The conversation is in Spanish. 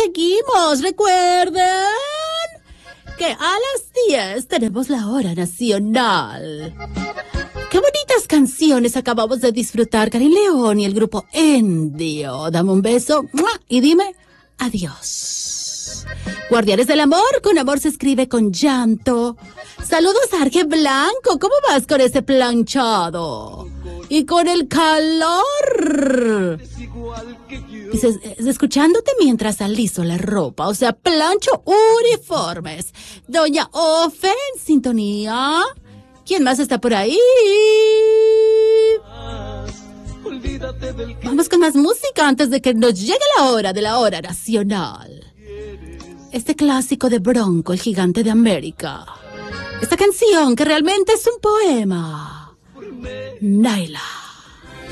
seguimos. Recuerden que a las 10 tenemos la hora nacional. Qué bonitas canciones acabamos de disfrutar, Karin León y el grupo Indio. Dame un beso y dime adiós. Guardianes del amor, con amor se escribe con llanto. Saludos a Arge Blanco, ¿cómo vas con ese planchado? Y con el calor. Dices, escuchándote mientras aliso la ropa, o sea, plancho uniformes. Doña Ofe en sintonía. ¿Quién más está por ahí? Vamos con más música antes de que nos llegue la hora de la hora nacional. Este clásico de Bronco, el gigante de América. Esta canción que realmente es un poema. Naila.